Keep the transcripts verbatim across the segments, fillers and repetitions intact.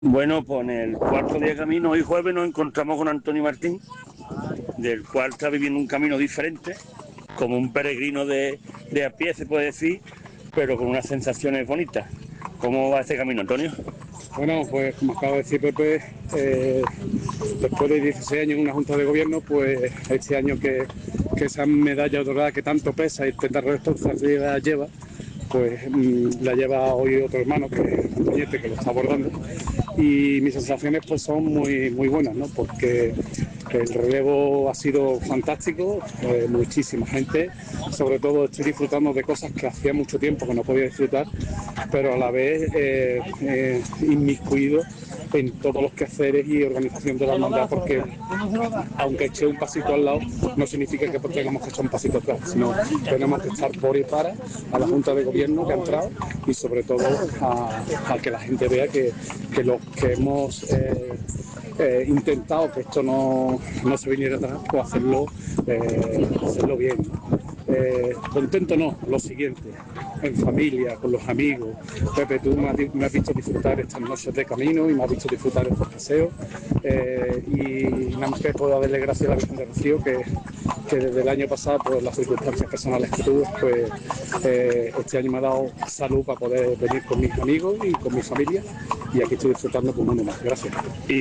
Bueno, pues en el cuarto día de camino, hoy jueves, nos encontramos con Antonio Martín, del cual está viviendo un camino diferente, como un peregrino de, de a pie, se puede decir, pero con unas sensaciones bonitas. ¿Cómo va este camino, Antonio? Bueno, pues como acaba de decir Pepe, eh, después de dieciséis años en una junta de gobierno, pues este año que, que esa medalla dorada que tanto pesa y tanta responsabilidad lleva, pues mmm, la lleva hoy otro hermano, que es Antoñete, que lo está abordando. Y mis sensaciones pues son muy, muy buenas, ¿no? Porque el relevo ha sido fantástico, eh, muchísima gente, sobre todo estoy disfrutando de cosas que hacía mucho tiempo que no podía disfrutar, pero a la vez eh, eh, inmiscuido en todos los quehaceres y organización de la hermandad, porque aunque eche un pasito al lado, no significa que tengamos que echar un pasito atrás, sino tenemos que estar por y para a la Junta de Gobierno que ha entrado y sobre todo a, a que la gente vea que, que los que hemos eh, eh, intentado que esto no, no se viniera atrás, pues hacerlo, eh, hacerlo bien. Eh, contento no, lo siguiente, en familia, con los amigos. Pepe, tú me has, me has visto disfrutar estas noches de camino y me has visto disfrutar estos paseos, eh, y nada más que puedo darle gracias a la Virgen de Rocío que, que desde el año pasado, por las circunstancias personales que tuve, pues eh, este año me ha dado salud para poder venir con mis amigos y con mi familia, y aquí estoy disfrutando como uno más. Gracias.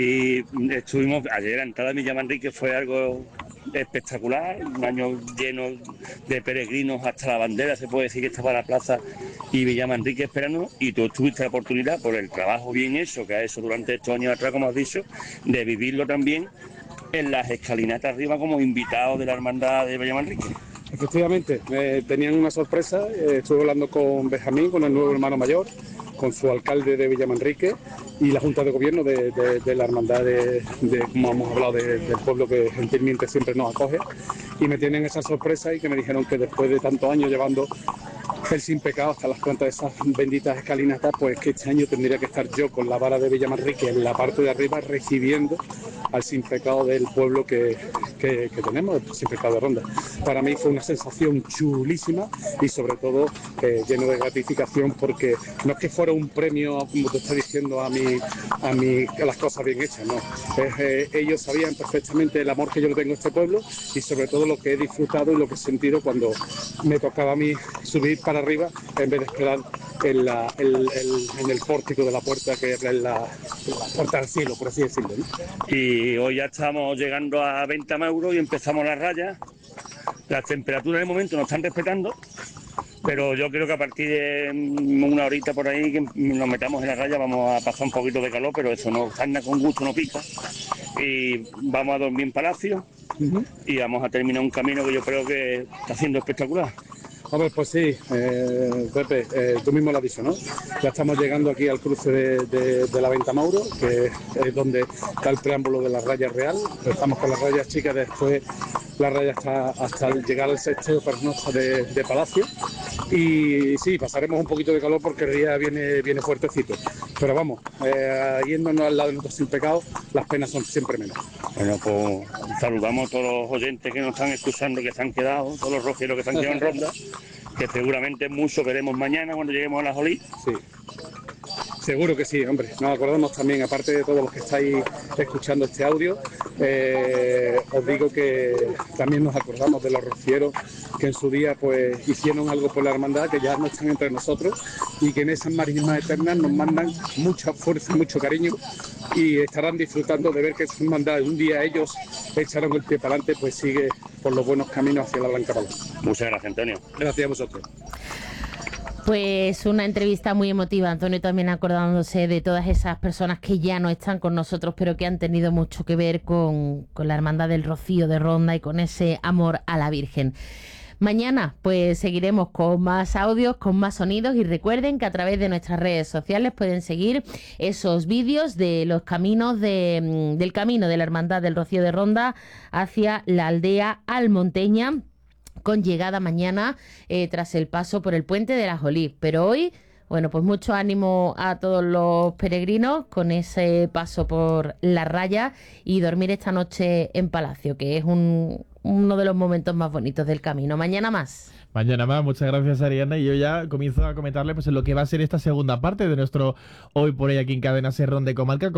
Y estuvimos ayer, la entrada de Villa Manrique fue algo espectacular, un año lleno de peregrinos hasta la bandera, se puede decir que estaba la plaza y Villa Manrique esperando, y tú tuviste la oportunidad, por el trabajo bien hecho que ha hecho durante estos años atrás, como has dicho, de vivirlo también en las escalinatas arriba como invitado de la hermandad de Villa Manrique. Efectivamente, eh, tenían una sorpresa, eh, estuve hablando con Benjamín, con el nuevo hermano mayor, con su alcalde de Villamanrique y la Junta de Gobierno de, de, de la hermandad de, de, como hemos hablado, de, del pueblo que gentilmente siempre nos acoge, y me tienen esa sorpresa y que me dijeron que después de tantos años llevando el sin pecado hasta las plantas de esas benditas escalinatas, pues que este año tendría que estar yo con la vara de Villamanrique en la parte de arriba recibiendo al sin pecado del pueblo que, que, que tenemos, el sin pecado de Ronda. Para mí fue una sensación chulísima y sobre todo eh, lleno de gratificación, porque no es que fuera un premio, como te está diciendo, a mi, a mi, a las cosas bien hechas, no. Es, eh, ellos sabían perfectamente el amor que yo le tengo a este pueblo y sobre todo lo que he disfrutado y lo que he sentido cuando me tocaba a mí subir para arriba en vez de esperar en, la, el, el, en el pórtico de la puerta, que es la, la puerta del cielo, por así decirlo, ¿no? Y hoy ya estamos llegando a veinte euros y empezamos las rayas. Las temperaturas de momento nos están respetando, pero yo creo que a partir de una horita por ahí que nos metamos en la raya vamos a pasar un poquito de calor, pero eso no sarna con gusto, no pica. Y vamos a dormir en Palacio uh-huh. y vamos a terminar un camino que yo creo que está siendo espectacular. Hombre, pues sí, eh, Pepe, eh, tú mismo lo has dicho, ¿no? Ya estamos llegando aquí al cruce de, de, de la Venta Mauro, que es donde está el preámbulo de la raya real. Estamos con las rayas chicas, después la raya está hasta llegar al sexto pernocta de, de Palacio. Y sí, pasaremos un poquito de calor porque el día viene, viene fuertecito. Pero vamos, eh, yéndonos al lado de nosotros sin pecado, las penas son siempre menos. Bueno, pues saludamos a todos los oyentes que nos están escuchando, que se han quedado, todos los rocieros que se han quedado en ronda, que seguramente mucho veremos mañana cuando lleguemos a la Jolí. Sí. Seguro que sí, hombre. Nos acordamos también, aparte de todos los que estáis escuchando este audio, eh, os digo que también nos acordamos de los rocieros que en su día pues hicieron algo por la hermandad, que ya no están entre nosotros y que en esas marismas eternas nos mandan mucha fuerza, mucho cariño y estarán disfrutando de ver que su hermandad, un día ellos echaron el pie para adelante, pues sigue por los buenos caminos hacia la Blanca Paloma. Muchas gracias, Antonio. Gracias a vosotros. Pues una entrevista muy emotiva, Antonio también acordándose de todas esas personas que ya no están con nosotros, pero que han tenido mucho que ver con, con la Hermandad del Rocío de Ronda y con ese amor a la Virgen. Mañana pues seguiremos con más audios, con más sonidos, y recuerden que a través de nuestras redes sociales pueden seguir esos vídeos de los caminos de, del camino de la Hermandad del Rocío de Ronda hacia la aldea almonteña, con llegada mañana eh, tras el paso por el puente de la Jolí. Pero hoy, bueno, pues mucho ánimo a todos los peregrinos con ese paso por la raya y dormir esta noche en Palacio, que es un, uno de los momentos más bonitos del camino. Mañana más. Mañana más, muchas gracias Ariadna, y yo ya comienzo a comentarle pues en lo que va a ser esta segunda parte de nuestro Hoy por Hoy aquí en Cadena Ser Ronda y Comarca.